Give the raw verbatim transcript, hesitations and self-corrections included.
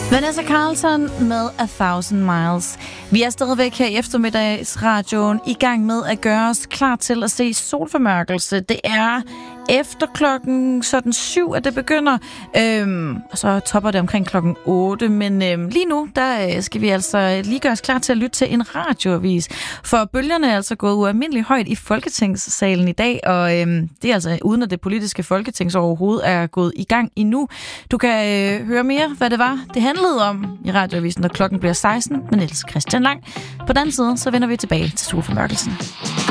Vanessa Carlton med A Thousand Miles. Vi er stadigvæk her i eftermiddagsradioen i gang med at gøre os klar til at se solformørkelse. Det er efter klokken sådan syv, at det begynder. Øhm, og så topper det omkring klokken otte. Men øhm, lige nu, der skal vi altså lige gøre os klar til at lytte til en radioavis. For bølgerne er altså gået ualmindeligt højt i Folketingssalen i dag. Og øhm, det er altså uden at det politiske folketings overhovedet er gået i gang endnu. Du kan øh, høre mere, hvad det var, det handlede om i radioavisen, når klokken bliver seksten med Niels Christian Lang. På den anden side, så vender vi tilbage til solformørkelsen.